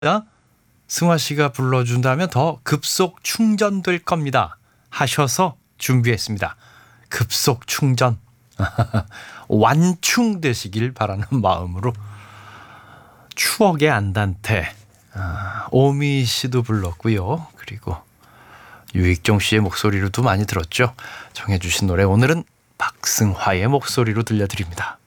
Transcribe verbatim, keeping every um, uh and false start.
승화 씨가 불러준다면 더 급속 충전될 겁니다 하셔서 준비했습니다. 급속 충전 완충되시길 바라는 마음으로 추억의 안단테, 아, 오미 씨도 불렀고요. 그리고 유익종 씨의 목소리로도 많이 들었죠. 정해주신 노래 오늘은 박승화의 목소리로 들려드립니다.